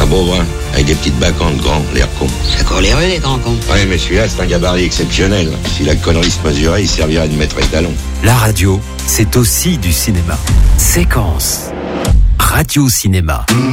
beau brun, avec des petites bacantes grands, l'air con. Ça court les rues, les grands cons. Ouais, mais celui-là, c'est un gabarit exceptionnel. Si la connerie se mesurait, il servirait de maître étalon. La radio, c'est aussi du cinéma. Séquence. Radio Cinéma.